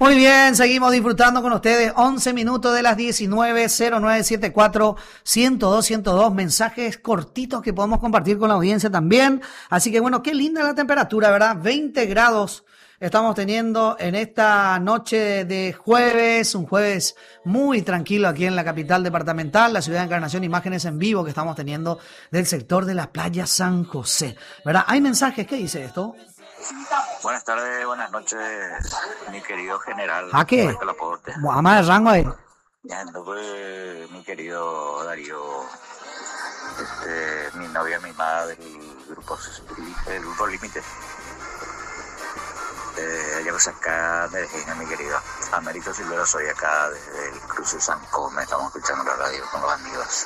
Muy bien, seguimos disfrutando con ustedes. 11 minutos de las 19, 0974 102 mensajes cortitos que podemos compartir con la audiencia también. Así que bueno, qué linda la temperatura, ¿verdad? 20 grados estamos teniendo en esta noche de jueves, un jueves muy tranquilo aquí en la capital departamental, la ciudad de Encarnación, imágenes en vivo que estamos teniendo del sector de la playa San José, ¿verdad? Hay mensajes, ¿qué dice esto? Buenas tardes, buenas noches, mi querido general. ¿A qué? Vamos de rango ahí. Pues, mi querido Darío, mi novia, mi madre, el grupo Límite. Ya pues acá me dejé, mi querido Américo Silvero, soy acá desde el cruce San Come, estamos escuchando la radio con los amigos.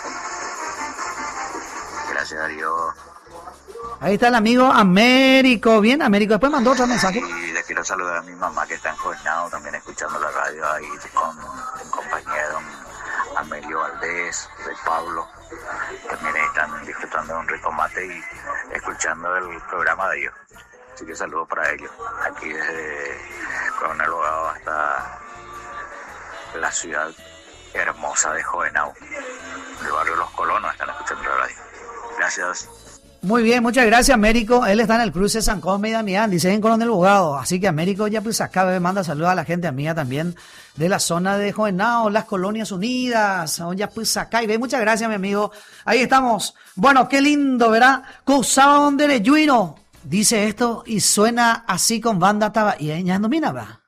Gracias, Darío. Ahí está el amigo Américo. Bien, Américo. Después mandó otro mensaje. Y le quiero saludar a mi mamá que está en Coenao, también escuchando la radio ahí con compañía de don Amelio Valdés, de Pablo. También están disfrutando de un rico mate y escuchando el programa de ellos. Así que saludos para ellos. Aquí desde Coronel Bogado hasta la ciudad hermosa de Coenao, del barrio Los Colonos, están escuchando la radio. Gracias. Muy bien, muchas gracias, Américo. Él está en el cruce San Cosme y Damián, dice en Coronel Bogado. Así que Américo ya pues acá manda saludos a la gente amiga también de la zona de Joenao, las Colonias Unidas, ya pues acá. Y ve, muchas gracias, mi amigo. Ahí estamos. Bueno, qué lindo, ¿verdad? Cosao de Leyuino. Dice esto y suena así con banda taba. Y ella no mira, ¿verdad?